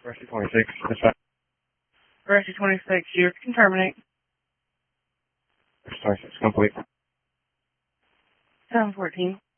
Rescue 26, dispatch. Rescue 26, you can terminate. Rescue 26, complete. 714.